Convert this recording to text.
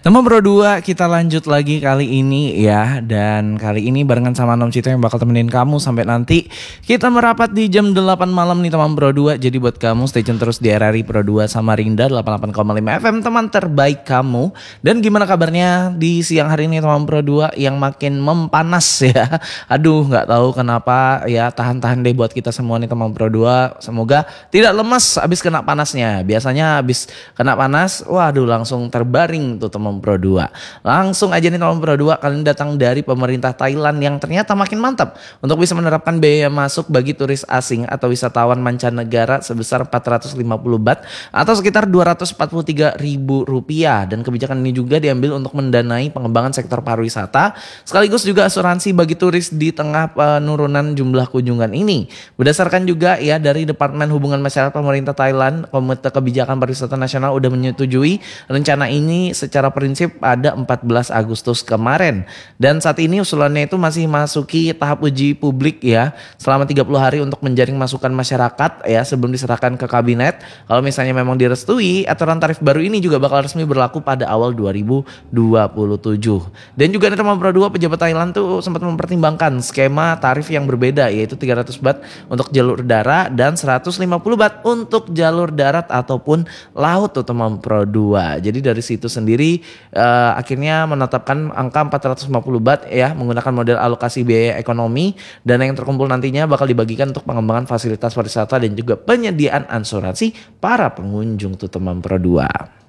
Teman Bro 2, kita lanjut lagi kali ini ya. Dan kali ini barengan sama Nom Cito yang bakal temenin kamu sampai nanti kita merapat di jam 8 malam nih teman Bro 2. Jadi buat kamu stay tune terus di RRI Pro 2 Samarinda 88,5 FM, teman terbaik kamu. Dan gimana kabarnya di siang hari ini teman Bro 2 yang makin mempanas ya. Aduh, nggak tahu kenapa ya, tahan-tahan deh buat kita semua nih teman Bro 2. Semoga tidak lemas abis kena panasnya. Biasanya abis kena panas, waduh langsung terbaring tuh teman Pro 2. Langsung aja nih teman Pro 2, kalian datang dari pemerintah Thailand yang ternyata makin mantap untuk bisa menerapkan biaya masuk bagi turis asing atau wisatawan mancanegara sebesar 450 baht atau sekitar Rp243.000. Dan kebijakan ini juga diambil untuk mendanai pengembangan sektor pariwisata sekaligus juga asuransi bagi turis di tengah penurunan jumlah kunjungan ini. Berdasarkan juga ya dari Departemen Hubungan Masyarakat Pemerintah Thailand, Komite Kebijakan Pariwisata Nasional udah menyetujui rencana ini secara prinsip pada 14 Agustus kemarin. Dan saat ini usulannya itu masih masuki tahap uji publik ya, selama 30 hari untuk menjaring masukan masyarakat ya sebelum diserahkan ke kabinet. Kalau misalnya memang direstui, aturan tarif baru ini juga bakal resmi berlaku pada awal 2027. Dan juga nih teman Pro 2, pejabat Thailand tuh sempat mempertimbangkan skema tarif yang berbeda, yaitu 300 baht untuk jalur udara dan 150 baht untuk jalur darat ataupun laut tuh teman Pro 2. Jadi dari situ sendiri akhirnya menetapkan angka 450 baht ya, menggunakan model alokasi biaya ekonomi. Dana yang terkumpul nantinya bakal dibagikan untuk pengembangan fasilitas pariwisata dan juga penyediaan asuransi para pengunjung tuh teman Pro 2.